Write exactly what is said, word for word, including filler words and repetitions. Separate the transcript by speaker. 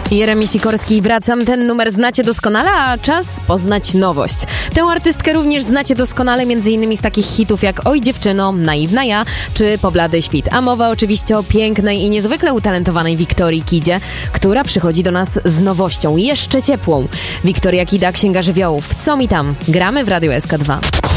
Speaker 1: Jeremi Sikorski, wracam. Ten numer znacie doskonale, a czas poznać nowość. Tę artystkę również znacie doskonale, m.in. z takich hitów jak Oj dziewczyno, Naiwna ja, czy Poblady świt. A mowa oczywiście o pięknej i niezwykle utalentowanej Wiktorii Kidzie, która przychodzi do nas z nowością, jeszcze ciepłą. Wiktoria Kida, Księga Żywiołów. Co mi tam? Gramy w Radiu S K dwa.